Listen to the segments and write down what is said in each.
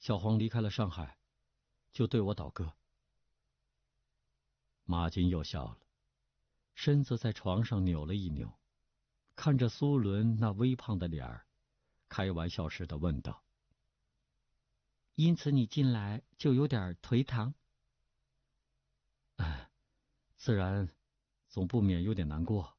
小黄离开了上海，就对我倒戈。马金又笑了，身子在床上扭了一扭，看着苏伦那微胖的脸儿，开玩笑似的问道：“因此你近来就有点颓唐？”“自然，总不免有点难过。”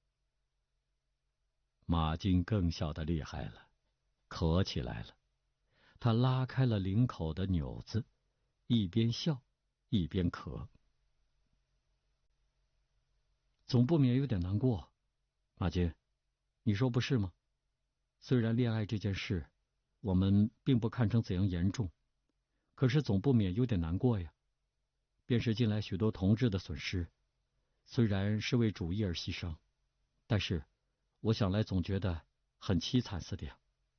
马金更笑得厉害了，咳起来了。他拉开了领口的纽子，一边笑一边咳。“总不免有点难过，马金，你说不是吗？虽然恋爱这件事我们并不看成怎样严重，可是总不免有点难过呀。便是近来许多同志的损失，虽然是为主义而牺牲，但是我想来总觉得很凄惨似的呀。”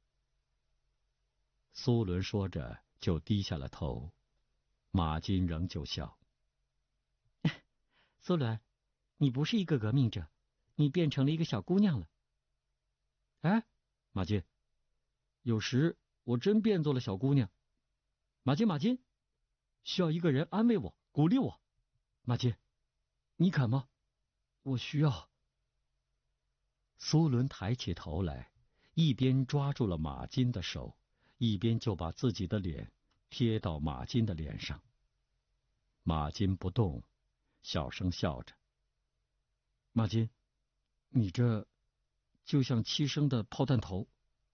苏伦说着就低下了头，马金仍旧笑。“苏伦，你不是一个革命者，你变成了一个小姑娘了。”“哎，马金，有时我真变做了小姑娘。马金，需要一个人安慰我，鼓励我。马金，你肯吗？我需要。”苏伦抬起头来，一边抓住了马金的手，一边就把自己的脸贴到马金的脸上。马金不动，小声笑着。“马金，你这就像7升的炮弹头。”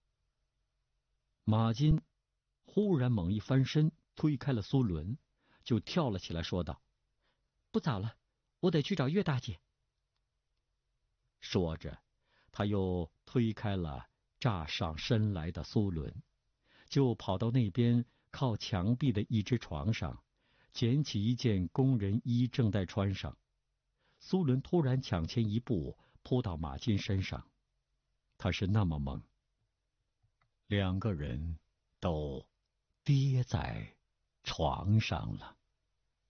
马金忽然猛一翻身，推开了苏伦，就跳了起来，说道：“不早了，我得去找岳大姐。”说着，他又推开了乍上身来的苏伦，就跑到那边靠墙壁的一只床上，捡起一件工人衣正待穿上。苏伦突然抢前一步，扑到马金身上，他是那么猛，两个人都跌在床上了。